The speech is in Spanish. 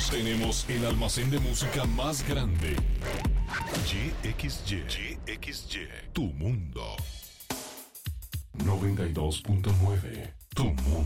Tenemos el almacén de música más grande. GXY, tu mundo. 92.9, tu mundo.